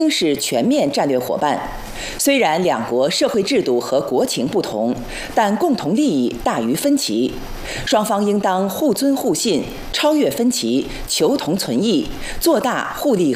是全面战略伙伴。虽然两国社会制度和国情不同，但共同利益大于分歧。双方应当互尊互信，超越分歧，求同存异，做大互利